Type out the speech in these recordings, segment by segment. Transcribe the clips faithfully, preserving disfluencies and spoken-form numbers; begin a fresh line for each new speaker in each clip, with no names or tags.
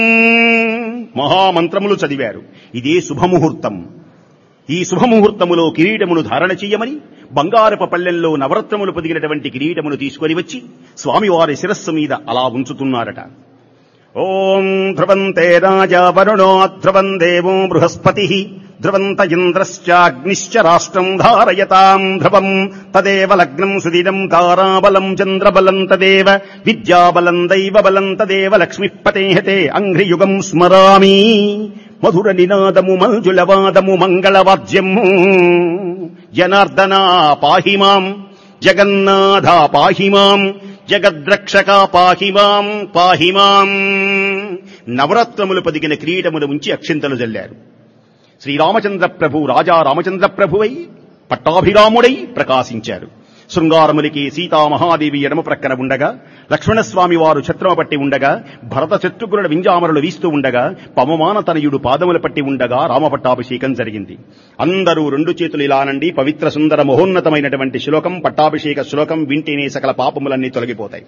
మహామంత్రములు చదివారు. ఇదే శుభముహూర్తం. ఈ శుభముహూర్తములో కిరీటమును ధారణ చెయ్యమని బంగారపు పళ్ళెంలో నవరత్నములు పొదిగినటువంటి కిరీటమును తీసుకొని వచ్చి స్వామివారి శిరస్సు మీద అలా ఉంచుతున్నారట. ఓం ధ్రువంతే రాజా వరుణో ధ్రువం దేవో బృహస్పతి ధ్రువంత ఇంద్రశ్చాగ్నిశ్చ రాష్ట్రం ధారయతాం ధ్రువం తదేవ లగ్నం సుదినం తారాబలం చంద్రబలం తదేవ విద్యాబలం దైవబలం తదేవ లక్ష్మీపతేహతే అంఘ్రియుగం స్మరామి. మధుర నినాదము మంజులవాదము మంగళవాద్యము. జనార్దన పాహిమాం, జగన్నాథ పాహిమాం, జగద్రక్షక పాహిమాం పాహిమాం. నవరత్నములు పదిగిన కిరీటములు ఉంచి అక్షింతలు జల్లారు. శ్రీరామచంద్ర ప్రభు రాజా రామచంద్ర ప్రభువై పట్టాభిరాముడై ప్రకాశించారు. శృంగారములికి సీతామహాదేవి ఎడమ ప్రక్కన ఉండగా, లక్ష్మణస్వామి వారు ఛత్రమ పట్టి ఉండగా, భరత శత్రుఘ్నుల వింజామరులు వీస్తూ ఉండగా, పవమాన తనయుడు పాదములు పట్టి ఉండగా రామపట్టాభిషేకం జరిగింది. అందరూ రెండు చేతులు ఇలానండి. పవిత్ర సుందర మహోన్నతమైనటువంటి శ్లోకం, పట్టాభిషేక శ్లోకం వింటేనే సకల పాపములన్నీ తొలగిపోతాయి.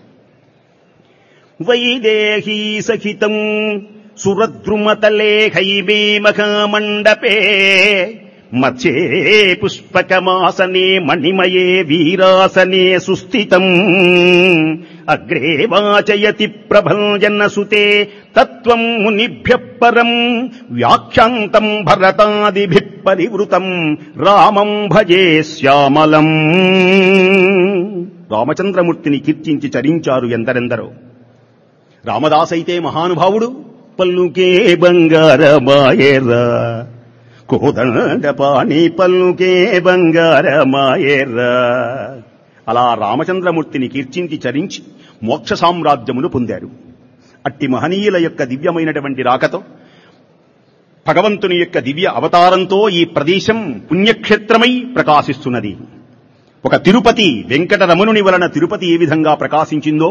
వైదేహీ సహితం సురద్రుమతలే హైవే మహామండపే మధ్యే పుష్పకమాసనే మణిమయే వీరాసనే సుస్థితం అగ్రే వాచయతి ప్రభంజన సుతే తత్వం మునిభ్యః పరం వ్యాఖ్యాంతం భరతాదిభిః పరివృతం రామం భజే శ్యామలం. రామచంద్రమూర్తిని కీర్తించి చరించారు ఎందరెందరో. రామదాసైతే మహానుభావుడు పల్లుకే బంగారమాయేరా, కోదండపాణి పల్లుకే బంగారమాయేరా. అలా రామచంద్రమూర్తిని కీర్తించి చరించి మోక్ష సామ్రాజ్యమును పొందారు. అట్టి మహనీయుల యొక్క దివ్యమైనటువంటి రాకతో, భగవంతుని యొక్క దివ్య అవతారంతో ఈ ప్రదేశం పుణ్యక్షేత్రమై ప్రకాశిస్తున్నది. ఒక తిరుపతి వెంకటరమణుని వలన తిరుపతి ఏ విధంగా ప్రకాశించిందో,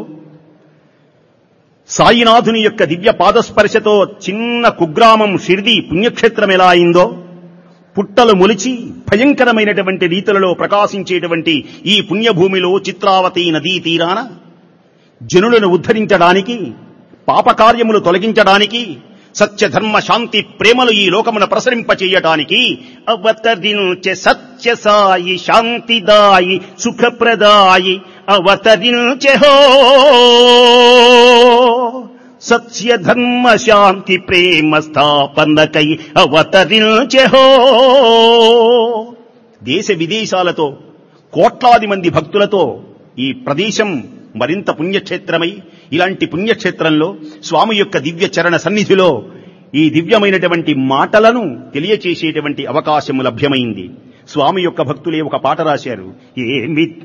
సాయినాథుని యొక్క దివ్య పాదస్పర్శతో చిన్న కుగ్రామం షిర్దీ పుణ్యక్షేత్రం ఎలా అయిందో, పుట్టలు మొలిచి భయంకరమైనటువంటి రీతులలో ప్రకాశించేటువంటి ఈ పుణ్యభూమిలో చిత్రావతి నదీ తీరాన జనులను ఉద్ధరించడానికి, పాపకార్యములు తొలగించడానికి, సత్యధర్మ శాంతి ప్రేమలు ఈ లోకమున ప్రసరింపచేయటానికి అవతరించే సత్య సాయి శాంతిదాయి సుఖప్రదాయి అవతరించే హో. సత్య ధర్మ శాంతి ప్రేమ స్థాపనకై అవతరించే హో. దేశ విదేశాలతో కోట్లాది మంది భక్తులతో ఈ ప్రదేశం మరింత పుణ్యక్షేత్రమై, ఇలాంటి పుణ్యక్షేత్రంలో స్వామి యొక్క దివ్య చరణ సన్నిధిలో ఈ దివ్యమైనటువంటి మాటలను తెలియచేసేటువంటి అవకాశము లభ్యమైంది. స్వామి యొక్క భక్తులే ఒక పాట రాశారు. ఏమి